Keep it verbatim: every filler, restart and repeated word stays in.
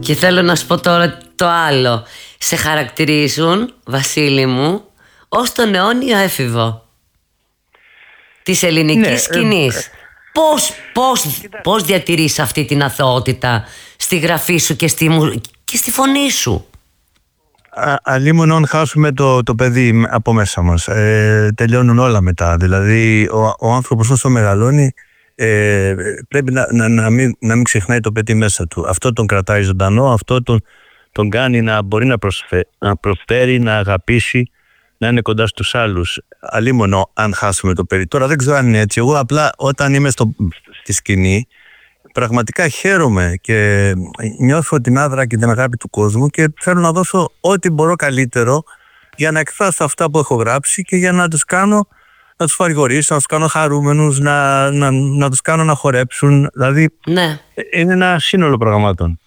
Και θέλω να σου πω τώρα το άλλο. Σε χαρακτηρίζουν, Βασίλη μου, ως τον αιώνιο έφηβο της ελληνικής ναι, σκηνής. Ε, Πώς, πώς, πώς διατηρείς αυτή την αθωότητα στη γραφή σου και στη, και στη φωνή σου? Αλλήμον αν χάσουμε το, το παιδί από μέσα μας, ε, τελειώνουν όλα μετά. Δηλαδή ο, ο άνθρωπος όσο μεγαλώνει ε, πρέπει να, να, να, μην, να μην ξεχνάει το παιδί μέσα του. Αυτό τον κρατάει ζωντανό, αυτό τον, τον κάνει να μπορεί να, προσφέ, να προσφέρει, να αγαπήσει, να είναι κοντά στους άλλους. Αλλήμον αν χάσουμε το παιδί. Τώρα δεν ξέρω αν είναι έτσι. Εγώ απλά όταν είμαι στο, στη σκηνή πραγματικά χαίρομαι και νιώθω την άδρα και την αγάπη του κόσμου και θέλω να δώσω ό,τι μπορώ καλύτερο για να εκφράσω αυτά που έχω γράψει και για να τους κάνω, να τους παρηγορήσω, να τους κάνω χαρούμενους, να, να, να τους κάνω να χορέψουν. Δηλαδή ναι. είναι ένα σύνολο πραγμάτων.